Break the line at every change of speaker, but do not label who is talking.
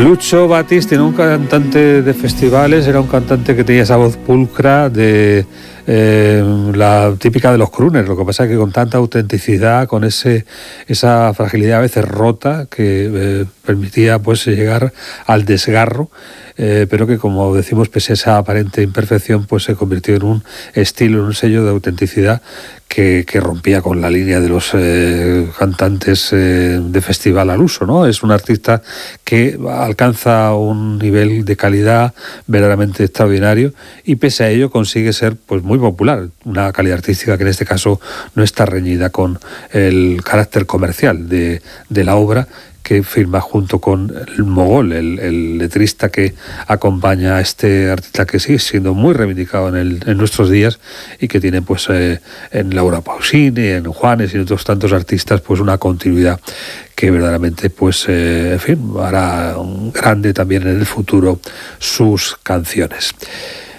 Lucho Batiste era un cantante de festivales, era un cantante que tenía esa voz pulcra de la típica de los crooners. Lo que pasa es que con tanta autenticidad, con esa fragilidad a veces rota que permitía pues llegar al desgarro, pero que, como decimos, pese a esa aparente imperfección, pues se convirtió en un estilo, en un sello de autenticidad que rompía con la línea de los cantantes de festival al uso, ¿no? Es un artista que alcanza un nivel de calidad verdaderamente extraordinario y pese a ello consigue ser pues muy popular, una calidad artística que en este caso no está reñida con el carácter comercial de la obra, que firma junto con el Mogol, el letrista que acompaña a este artista que sigue siendo muy reivindicado en nuestros días y que tiene pues en Laura Pausini, en Juanes y en otros tantos artistas pues una continuidad que verdaderamente pues hará grande también en el futuro sus canciones.